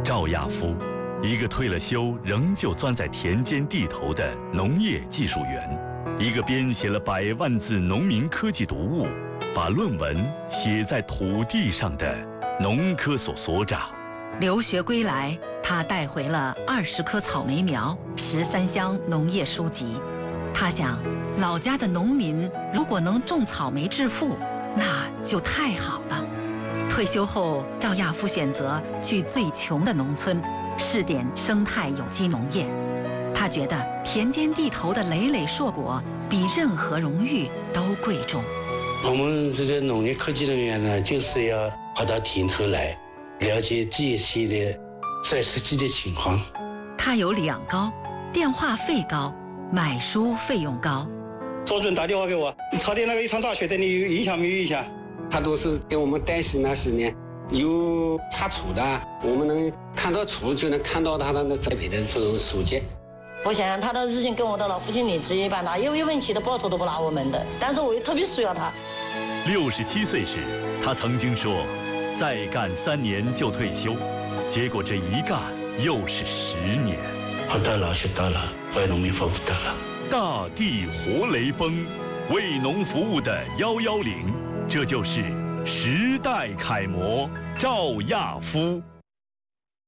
赵亚夫，一个退了休仍旧钻在田间地头的农业技术员，一个编写了100万字农民科技读物，把论文写在土地上的农科所所长。 留学归来，他带回了20棵草莓苗、13箱农业书籍。他想，老家的农民如果能种草莓致富，那就太好了。退休后，赵亚夫选择去最穷的农村，试点生态有机农业。他觉得田间地头的累累硕果比任何荣誉都贵重。 我们这个农业科技人员呢，就是要跑到田头来，了解这些的在实际的情况。 他有2高，电话费高，买书费用高。 周准打电话给我，朝天那个一场大雪对你有影响没有影响？ 他都是给我们担心那10年，有查处的，我们能看到处就能看到他的栽培的这种书籍。 我想想，他的日薪跟我的老父亲女职一般大，有1分钱的报酬都不拿我们的，但是我又特别需要他。 67岁时，他曾经说，再干3年就退休，结果这一干又是10年。 活到老学到老，为农民服务到老。 大地活雷锋，为农服务的110，这就是时代楷模赵亚夫。